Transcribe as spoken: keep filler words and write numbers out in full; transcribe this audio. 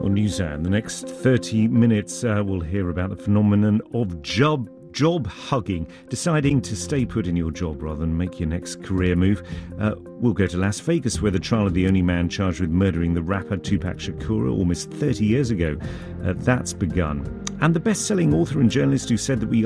On NewsHour, in the next thirty minutes, uh, we'll hear about the phenomenon of job job hugging, deciding to stay put in your job rather than make your next career move. Uh, we'll go to Las Vegas, where the trial of the only man charged with murdering the rapper Tupac Shakur almost thirty years ago. Uh, that's begun. And the best-selling author and journalist who said that we